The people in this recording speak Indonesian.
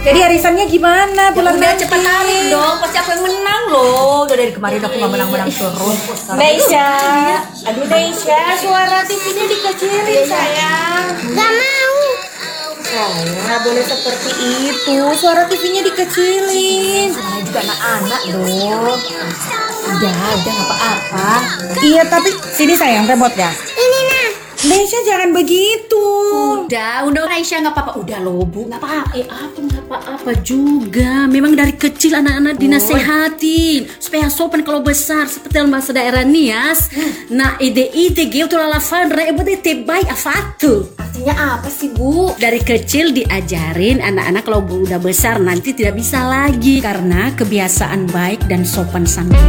Jadi arisannya gimana bulan Udah nanti? cepat tarik dong, pasti aku yang menang loh. Udah dari kemarin aku nggak menang-menang terus. Neisha, aduh Neisha, suara TV-nya dikecilin sayang. Gak mau. Sayang, nggak boleh seperti itu. Suara TV-nya dikecilin. Namanya juga anak-anak loh. Udah nggak apa-apa. Iya, tapi sini sayang remote-nya. Ini nah. Neisha jangan begitu. Udah Aisyah nggak apa-apa. Udah loh Bu, nggak apa-apa. Nggak apa-apa juga. Memang dari kecil anak-anak dinasehatin supaya sopan kalau besar seperti bahasa daerah Nias. Nah, ide gitu lah Fandra, itu baik apa tuh? Artinya apa sih Bu? Dari kecil diajarin anak-anak kalau udah besar nanti tidak bisa lagi karena kebiasaan baik dan sopan santun.